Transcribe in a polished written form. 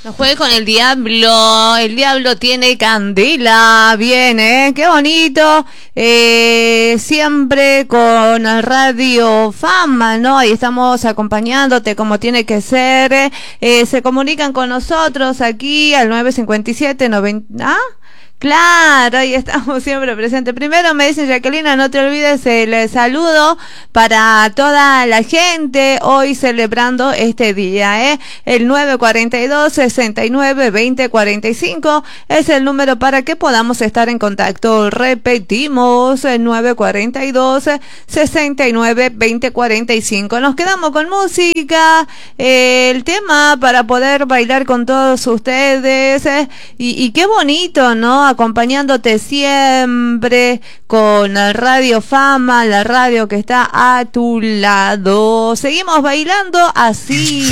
No juegue con el diablo tiene candela, bien, qué bonito, siempre con el Radio Fama, ¿no? Ahí estamos acompañándote como tiene que ser, se comunican con nosotros aquí al 957-90, Claro, ahí estamos siempre presentes. Primero me dicen, Jacqueline, no te olvides el saludo para toda la gente hoy celebrando este día, El 942-69-2045 es el número para que podamos estar en contacto. Repetimos, el 942-69-2045. Nos quedamos con música, el tema para poder bailar con todos ustedes, y qué bonito, ¿no? Acompañándote siempre con el Radio Fama, la radio que está a tu lado. Seguimos bailando así.